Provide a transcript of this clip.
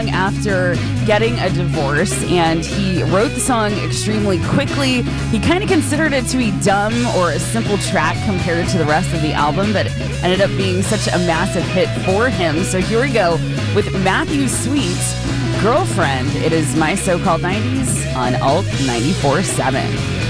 song after getting a divorce, and he wrote the song extremely quickly. He kind of considered it to be dumb or a simple track compared to the rest of the album, but ended up being such a massive hit for him. So here we go with Matthew Sweet's Girlfriend. It is My So-Called 90s on Alt 94.7.